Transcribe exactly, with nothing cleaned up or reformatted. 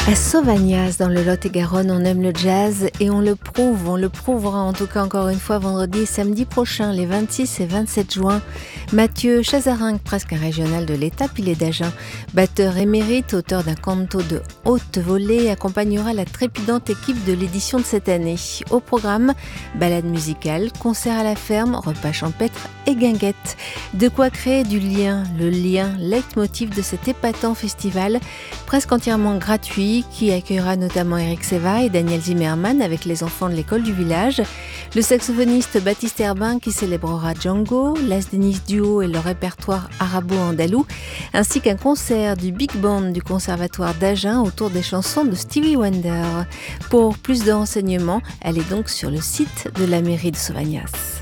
À Sauvagnas, dans le Lot-et-Garonne, on aime le jazz et on le prouve. On le prouvera en tout cas encore une fois vendredi et samedi prochain, les vingt-six et vingt-sept juin. Mathieu Chazarinck, presque un régional de l'État, pilé d'Agen, batteur émérite, auteur d'un canto de haute volée, accompagnera la trépidante équipe de l'édition de cette année. Au programme, balade musicale, concert à la ferme, repas champêtre et guinguette. De quoi créer du lien, le lien, leitmotiv de cet épatant festival, presque entièrement gratuit, qui accueillera notamment Eric Seva et Daniel Zimmerman avec les enfants de l'école du village, le saxophoniste Baptiste Herbin qui célébrera Django, Las Denis Duo et le répertoire arabo-andalou, ainsi qu'un concert du Big Band du Conservatoire d'Agen autour des chansons de Stevie Wonder. Pour plus de renseignements, allez donc sur le site de la mairie de Sauvagnas.